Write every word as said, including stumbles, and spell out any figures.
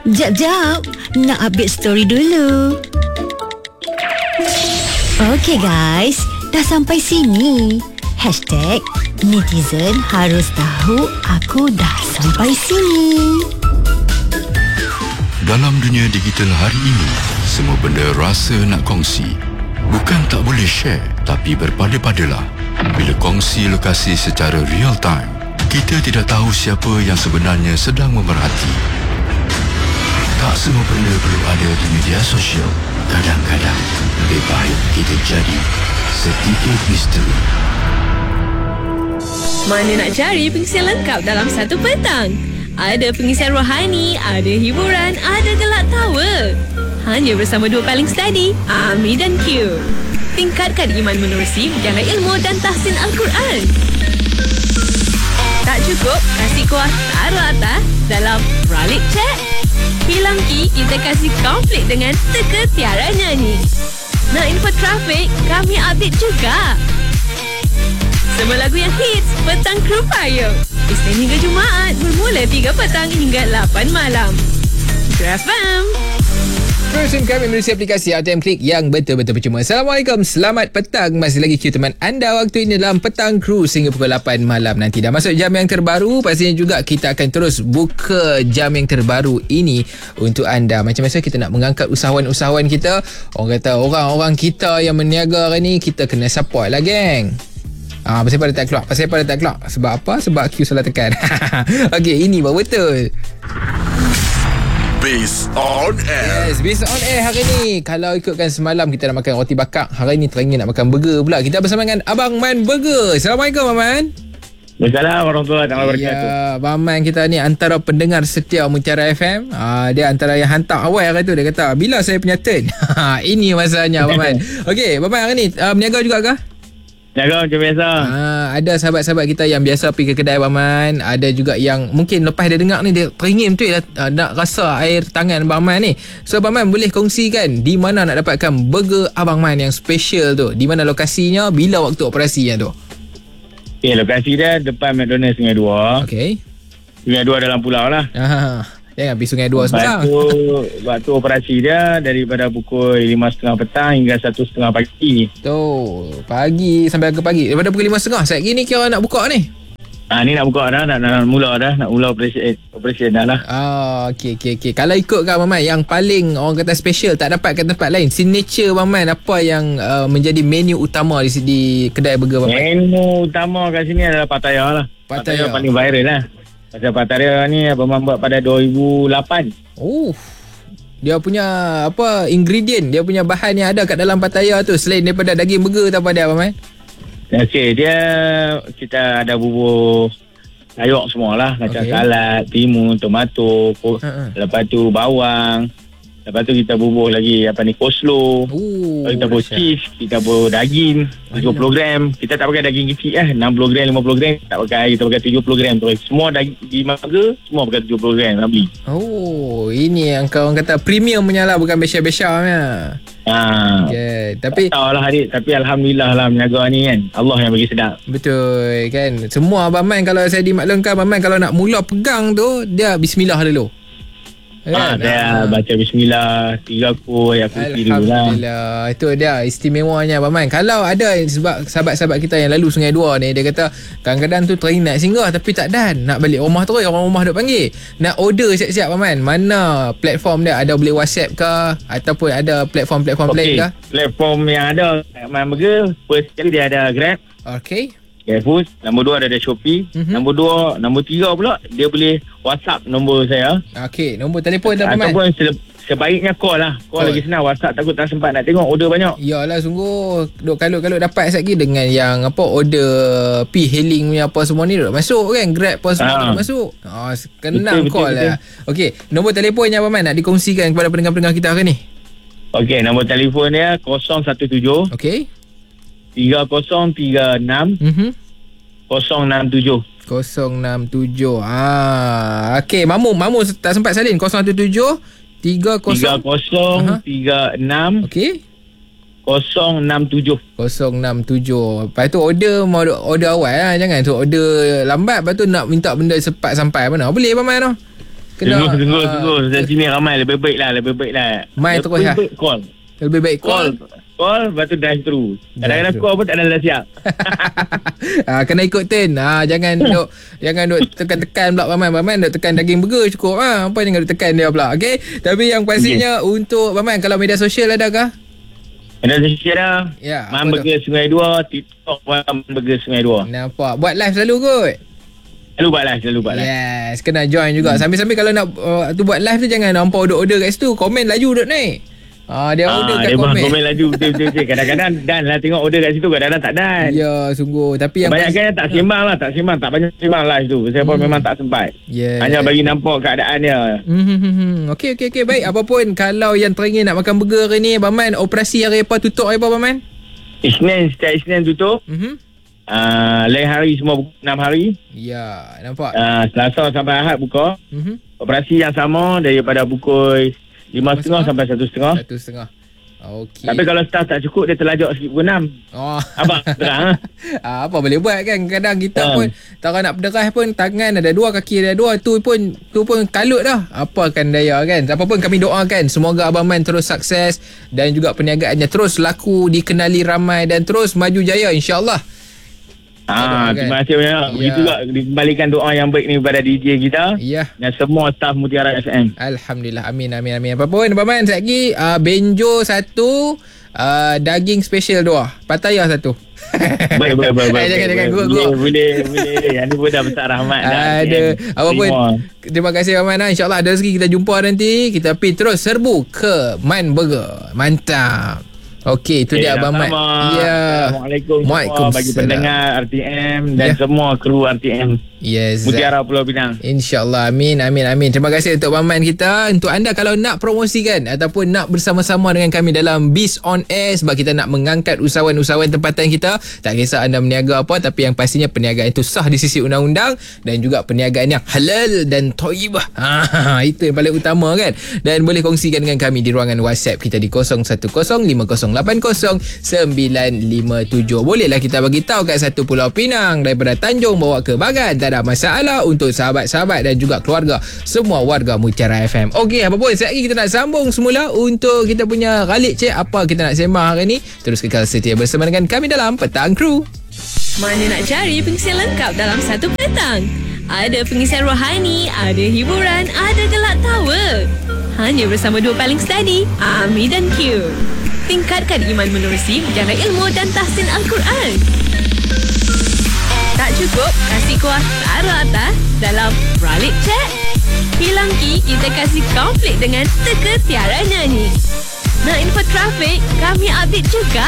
Jap, jap. Nak update story dulu. Okey guys, dah sampai sini. Hashtag netizen harus tahu aku dah sampai sini. Dalam dunia digital hari ini, semua benda rasa nak kongsi. Bukan tak boleh share, tapi berpada-padalah. Bila kongsi lokasi secara real time, kita tidak tahu siapa yang sebenarnya sedang memerhati. Tak semua benda perlu ada di media sosial. Kadang-kadang lebih baik kita jadi sedikit misteri. Mana nak cari pengisian lengkap dalam satu petang? Ada pengisian rohani, ada hiburan, ada gelak tawa. Hanya bersama dua paling steady, Ami dan Q. Tingkatkan iman menerusi berjalan ilmu dan tahsin Al-Quran. Tak cukup, kasih kuah taruh atas dalam Ralik Chat. Hilang ki, kita kasih konflik dengan teka tiara nyanyi. Nak info trafik, kami update juga. Semua lagu yang hits, Petang Kru Payo. Isnin hingga Jumaat, bermula tiga petang hingga lapan malam. F M. Terusin kami menerusi aplikasi A T M Klik yang betul-betul percuma. Assalamualaikum, selamat petang. Masih lagi Q teman anda. Waktu ini dalam Petang Kru hingga pukul lapan malam nanti. Dah masuk jam yang terbaru. Pastinya juga kita akan terus buka jam yang terbaru ini untuk anda. Macam biasa kita nak mengangkat usahawan-usahawan kita. Orang kata orang-orang kita yang meniaga hari ni, kita kena support lah geng. Ah, pasal pada tak keluar. Pasal pada tak keluar. Sebab apa? Sebab Q salah tekan. Okey, ini baru betul. Based on air. Yes, Based on air hari ni. Kalau ikutkan semalam kita nak makan roti bakar, hari ni teringin nak makan burger pula. Kita bersama dengan Abang Man Burger. Assalamualaikum Abang Man. Waalaikumsalam warahmatullahi wabarakatuh. Ya, Abang Man kita ni antara pendengar setia Mutiara F M. Ah, dia antara yang hantar awal hari tu. Dia kata, bila saya punya turn? Ini masanya Abang Man. Okey, Abang Man hari ni uh, berniaga juga kah? Jaga macam biasa. Ah, ada sahabat-sahabat kita yang biasa pergi ke kedai Abang Man. Ada juga yang mungkin lepas dia dengar ni, dia teringin betul lah, uh, nak rasa air tangan Abang Man ni. So Abang Man boleh kongsikan di mana nak dapatkan burger Abang Man yang special tu? Di mana lokasinya? Bila waktu operasinya tu? Okay, lokasi dia depan McDonald's Sungai Dua. Okey. Sungai Dua dalam pulau lah. Ah, jangan pergi Sungai Dua sebentar. Waktu, waktu operasi dia daripada pukul lima tiga puluh petang hingga satu tiga puluh pagi. Tu, pagi sampai ke pagi. Daripada pukul lima tiga puluh. Saat ni kira nak buka ni. Ah, ni nak buka dah, nak, nak, nak mula dah, nak mula operasi operasi dah lah. Ah, okey okey okey. Kalau ikut kan Abang Man, yang paling orang kata special tak dapat kat tempat lain, signature Abang Man, apa yang uh, menjadi menu utama di, di kedai burger Abang Man? Menu utama kat sini adalah pataya lah. Pataya. Pataya paling viral lah. Pasal pataya ni Abang Man buat pada dua ribu lapan. Oh. Dia punya apa ingredient, dia punya bahan yang ada kat dalam pataya tu selain daripada daging burger tu apa dia Abang Man? Okey, dia kita ada bubur sayur semualah, macam okay. salad, timun, tomato, uh-uh. lepas tu bawang, lepas tu kita bubuh lagi apa ni coleslaw, oh, kita bubuh cheese, kita bubuh daging tujuh puluh gram. Kita tak pakai daging kecil eh, enam puluh gram, lima puluh gram tak pakai, kita pakai tujuh puluh gram tu. Semua daging di burger semua pakai tujuh puluh gram nak beli. Oh, ini yang kau orang kata premium punya lah, bukan besar-besar punya. Ha. Okay, tapi tak tahulah adik, tapi alhamdulillah lah meniaga ni kan, Allah yang bagi sedap. betul kan. Semua Abang Man kalau saya dimaklumkan, Abang Man kalau nak mula pegang tu, dia bismillah dulu. Ha, Kan? saya baca bismillah, tiga ku ayat kursi dulu lah. Alhamdulillah. Itu dia istimewanya Abang Man. Kalau ada sebab sahabat-sahabat kita yang lalu Sungai Dua ni, dia kata kadang-kadang tu teringin nak singgah tapi tak dan, nak balik rumah terus, orang rumah duk panggil. Nak order siap-siap Abang Man, mana platform dia? Ada boleh WhatsApp ke ataupun ada platform-platform Okay, lain ke? platform yang ada kat Man Burger, first kali dia ada Grab, Okey. GrabFood. Nombor dua ada, ada Shopee. Mhm. Nombor dua, nombor tiga pula dia boleh WhatsApp nombor saya. Okey, nombor telefon tu Abang Man. Ataupun se- sebaiknya call lah. Call, Call. lagi senang. WhatsApp takut tak sempat nak tengok, order banyak. Yalah, sungguh duk kalau-kalau dapat sekali dengan yang apa order P hailing punya apa semua ni duk masuk kan, Grab apa semua Ha. duk masuk. Ah, kenang Betul, call betul, lah. Okey, nombor telefonnya Abang Man nak dikongsikan kepada pendengar-pendengar kita hari ni. Okey, nombor telefon dia kosong satu tujuh Okey. tiga kosong tiga enam Mhm. kosong enam tujuh. kosong enam tujuh. Ah, okey, Mamu, Mamu tak sempat salin. kosong satu tujuh tiga tiga kosong. kosong tiga enam Okey. kosong enam tujuh. kosong enam tujuh. Lepas tu order mau order awal lah, jangan tu order lambat lepas tu nak minta benda cepat sampai mana. Boleh Abang Man tu? Kena Tunggu, tunggu, ah, tunggu. Dari sini ramai. Lebih baik lah, lebih baik lah. Mai terus, Lebih ya? baik call. Lebih baik Call. call. Call, lepas tu drive through. Kadang-kadang Drive call pun tak ada dah siap. ah, kena ikut turn. Ah, jangan duk jangan duk tekan-tekan pula Paman. Paman duk tekan daging burger cukup. Ah, apa jangan duk tekan dia pula. Okey. Tapi yang pastinya okay. Untuk Paman, kalau media sosial adakah? Ada sosial dah. Ya, Man apa tu? Burger Sungai Dua, TikTok Man Burger Sungai Dua. Nampak. Buat live selalu kot. Selalu buat lah, selalu buat lah. Yes, kena join juga. Hmm. Sambil-sambil kalau nak uh, tu buat live tu jangan nampak order-order kat situ. Komen laju duk naik. Ah, dia Ah, order kat dia komen. komen laju betul-betul. Kadang-kadang dan lah tengok order kat situ, kadang-kadang tak dan. Ya, sungguh. Tapi yang Banyak kan tak sembang lah, tak sembang, tak banyak sembang live tu. Saya pun Hmm. memang tak sempat. Yeah. Hanya bagi nampak keadaan dia. Hmm. Okey, okey, okey. Baik, apa pun kalau yang teringin nak makan burger hari ni, Paman, operasi hari apa, tutup hari apa, Paman? Isnin, setiap Isnin tutup. Mhm. Uh, lain hari semua buka enam hari. Ya, nampak. Uh, Selasa sampai Ahad buka. Mhm. Operasi yang sama daripada pukul lima setengah sampai satu setengah. Satu setengah. Okey. Tapi kalau staff tak cukup, dia terlajak sikit pukul enam. Oh. Abang, terang. ah, apa boleh buat kan? Kadang kita Um. pun tak nak berderah pun, tangan ada dua, kaki ada dua, tu pun tu pun kalut dah. Apa akan daya kan? Apa pun kami doakan semoga Abang Man terus sukses dan juga perniagaannya terus laku, dikenali ramai dan terus maju jaya, insya-Allah. Ah, terima kasih banyak. Ya. Begitu juga dikembalikan doa yang baik ni kepada D J kita Ya. dan semua staf Mutiara F M. Alhamdulillah. Amin, amin, amin. Apa pun Abang Man, sekejap lagi uh, benjo satu, uh, daging special dua, pataya satu. Baik, baik, baik. baik, Eh, jangan, baik, jangan, baik. guruk, Boleh, guruk. boleh, boleh. Yang ni pun dah besar rahmat dah. Ada apa pun. Terima. Terima kasih Abang Man. InsyaAllah ada rezeki kita jumpa nanti. Kita pergi terus serbu ke Man Burger. Mantap. Okey, itu Okay, dia Abang Man. Ya. Assalamualaikum semua Waalaikumsalam. bagi pendengar R T M dan Ya. semua kru R T M Yes. Mutiara Pulau Pinang. InsyaAllah. Amin, amin, amin. Terima kasih untuk Abang Man kita. Untuk anda kalau nak promosikan ataupun nak bersama-sama dengan kami dalam Biz On Air, sebab kita nak mengangkat usahawan-usahawan tempatan kita, tak kisah anda berniaga apa, tapi yang pastinya perniagaan itu sah di sisi undang-undang dan juga perniagaan yang halal dan thayyibah. Ha, itu yang paling utama kan. Dan boleh kongsikan dengan kami di ruangan WhatsApp kita di kosong satu kosong lima kosong lapan kosong sembilan lima tujuh. Bolehlah kita bagi tahu kat satu Pulau Pinang daripada Tanjung bawa ke Bagan. Tak ada masalah untuk sahabat-sahabat dan juga keluarga semua warga Mutiara F M. Okey, apa pun sekejap lagi kita nak sambung semula untuk kita punya Ghalib Cik. Apa kita nak sembang hari ni? Terus kekal setia bersama dengan kami dalam Petang Kru. Mana nak cari pengisian lengkap dalam satu petang? Ada pengisian rohani, ada hiburan, ada gelak tawa. Hanya bersama dua paling steady, Ami dan Q. Tingkatkan iman menerusi berjana ilmu dan tahsin Al-Quran. Tak cukup, kasih kuah taruh atas dalam Ralik Chat. Hilang ki, kita kasih konflik dengan teka tiara nyanyi. Nak info trafik, kami update juga.